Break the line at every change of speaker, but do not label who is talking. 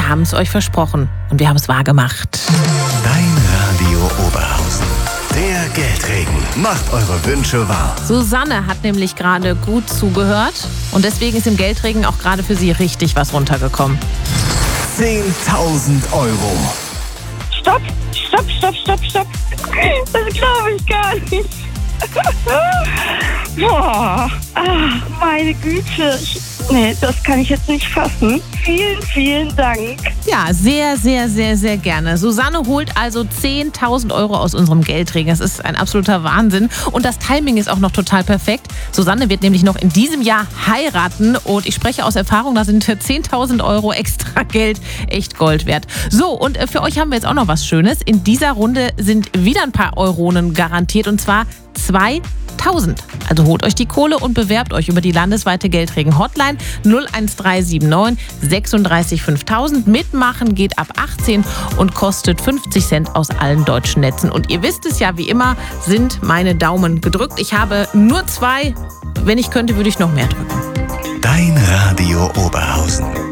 wir haben es euch versprochen und wir haben es wahrgemacht.
Dein Radio Oberhausen. Der Geldregen macht eure Wünsche wahr.
Susanne hat nämlich gerade gut zugehört und deswegen ist im Geldregen auch gerade für sie richtig was runtergekommen.
10.000 Euro.
Stopp. Das glaube ich gar nicht. Boah, meine Güte. Nee, das kann ich jetzt nicht fassen. Vielen, vielen Dank.
Ja, sehr, sehr, sehr, sehr gerne. Susanne holt also 10.000 Euro aus unserem Geldregen. Das ist ein absoluter Wahnsinn. Und das Timing ist auch noch total perfekt. Susanne wird nämlich noch in diesem Jahr heiraten. Und ich spreche aus Erfahrung, da sind 10.000 Euro extra Geld echt Gold wert. So, und für euch haben wir jetzt auch noch was Schönes. In dieser Runde sind wieder ein paar Euronen garantiert. Und zwar 2.000. Also holt euch die Kohle und bewerbt euch über die landesweite Geldregen-Hotline 01379 36 5000. Mitmachen geht ab 18 und kostet 50 Cent aus allen deutschen Netzen. Und ihr wisst es ja, wie immer sind meine Daumen gedrückt. Ich habe nur 2. Wenn ich könnte, würde ich noch mehr drücken.
Dein Radio Oberhausen.